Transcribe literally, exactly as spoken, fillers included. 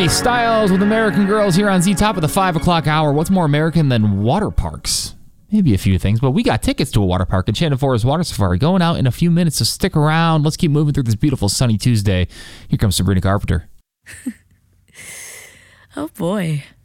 Harry Styles with American Girls here on Z, top of the five o'clock hour. What's more American than water parks? Maybe a few things, but we got tickets to a water park, Enchanted Forest Water Safari, going out in a few minutes, so stick around. Let's keep moving through this beautiful sunny Tuesday. Here comes Sabrina Carpenter. Oh, boy.